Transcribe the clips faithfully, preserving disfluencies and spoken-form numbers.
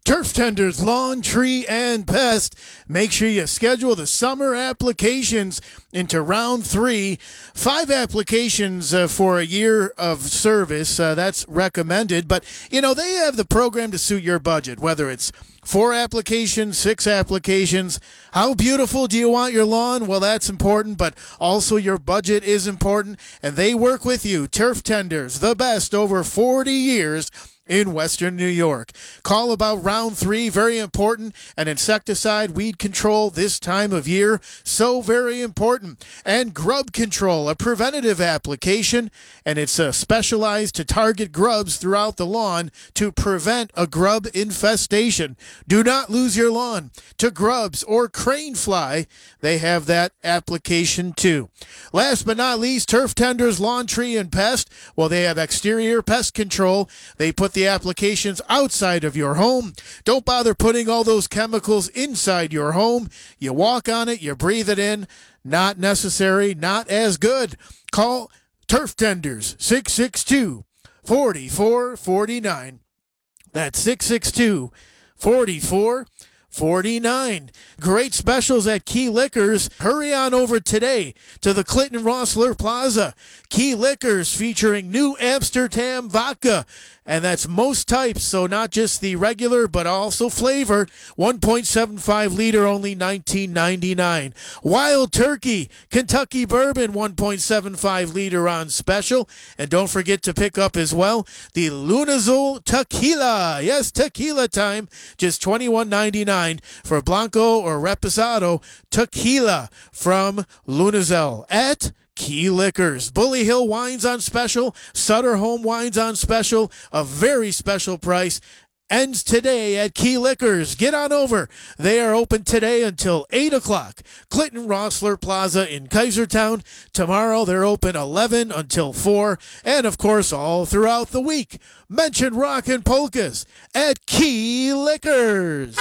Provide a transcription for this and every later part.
Turf Tenders, Lawn, Tree, and Pest. Make sure you schedule the summer applications into round three. Five applications uh, for a year of service. Uh, that's recommended. But, you know, they have the program to suit your budget, whether it's four applications, six applications. How beautiful do you want your lawn? Well, that's important, but also your budget is important, and they work with you. Turf Tenders, the best over forty years in Western New York. Call about round three, very important. An insecticide, weed control this time of year, so very important. And grub control, a preventative application, and it's uh, specialized to target grubs throughout the lawn to prevent a grub infestation. Do not lose your lawn to grubs or crane fly. They have that application too. Last but not least, Turf Tenders, Lawn, Tree, and Pest. Well, they have exterior pest control. They put the applications outside of your home. Don't bother putting all those chemicals inside your home. You walk on it, you breathe it in. Not necessary, not as good. Call Turf Tenders, six six two, four four four nine. That's six six two, four four four nine. Great specials at Key Liquors. Hurry on over today to the Clinton Rossler Plaza. Key Liquors featuring new Amsterdam vodka. And that's most types, so not just the regular, but also flavored. one point seven five liter, only nineteen ninety-nine. Wild Turkey, Kentucky Bourbon, one point seven five liter on special. And don't forget to pick up as well the Lunazol Tequila. Yes, tequila time. Just twenty-one ninety-nine for Blanco or Reposado Tequila from Lunazol at Key Liquors. Bully Hill Wines on special. Sutter Home Wines on special. A very special price. Ends today at Key Liquors. Get on over. They are open today until eight o'clock. Clinton Rossler Plaza in Kaisertown. Tomorrow they're open eleven until four. And of course all throughout the week. Mention Rock and Polkas at Key Liquors.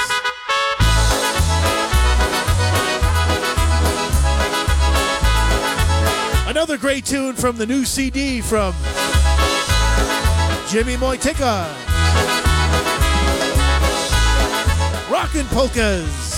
Another great tune from the new C D from Jimmy Moitika. Rockin' Polkas.